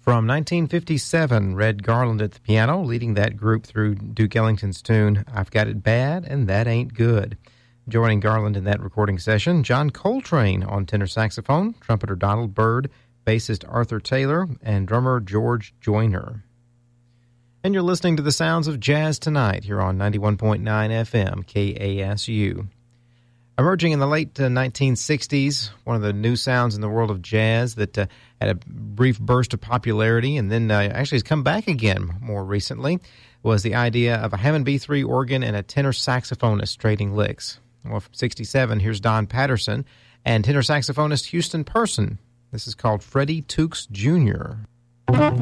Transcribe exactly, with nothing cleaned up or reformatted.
From nineteen fifty-seven, Red Garland at the piano, leading that group through Duke Ellington's tune, I've Got It Bad and That Ain't Good. Joining Garland in that recording session, John Coltrane on tenor saxophone, trumpeter Donald Byrd, bassist Arthur Taylor, and drummer George Joyner. And you're listening to the sounds of jazz tonight here on ninety-one point nine F M, K A S U. Emerging in the late uh, nineteen sixties, one of the new sounds in the world of jazz that uh, had a brief burst of popularity and then uh, actually has come back again more recently was the idea of a Hammond B three organ and a tenor saxophonist trading licks. Well, from sixty-seven, here's Don Patterson and tenor saxophonist Houston Person. This is called Freddie Tooks Junior